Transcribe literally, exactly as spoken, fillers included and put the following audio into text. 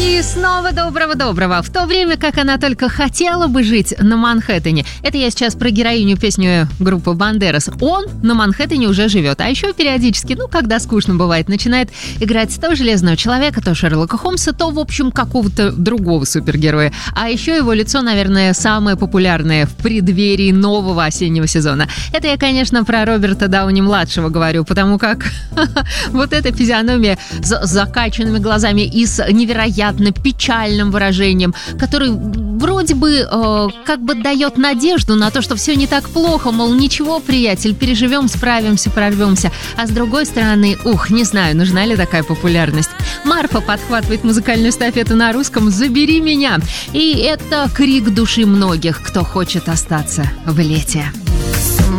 И снова доброго-доброго. В то время как она только хотела бы жить на Манхэттене. Это я сейчас про героиню песню группы Бандерас. Он на Манхэттене уже живет. А еще периодически, ну, когда скучно бывает, начинает играть то Железного Человека, то Шерлока Холмса, то, в общем, какого-то другого супергероя. А еще его лицо, наверное, самое популярное в преддверии нового осеннего сезона. Это я, конечно, про Роберта Дауни-младшего говорю, потому как вот эта физиономия с закачанными глазами и с невероятно печальным выражением, который вроде бы э, как бы дает надежду на то, что все не так плохо, мол, ничего, приятель, переживем, справимся, прорвемся. А с другой стороны, ух, не знаю, нужна ли такая популярность. Марфа подхватывает музыкальную эстафету на русском «Забери меня». И это крик души многих, кто хочет остаться в лете.